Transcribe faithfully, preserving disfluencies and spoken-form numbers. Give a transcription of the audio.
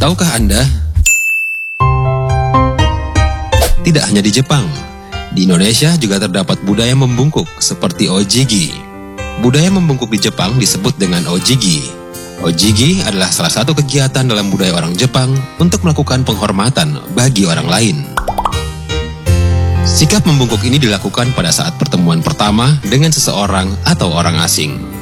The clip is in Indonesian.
Tahukah Anda? Tidak hanya di Jepang, di Indonesia juga terdapat budaya membungkuk seperti ojigi. Budaya membungkuk di Jepang disebut dengan ojigi. Ojigi adalah salah satu kegiatan dalam budaya orang Jepang untuk melakukan penghormatan bagi orang lain. Sikap membungkuk ini dilakukan pada saat pertemuan pertama dengan seseorang atau orang asing.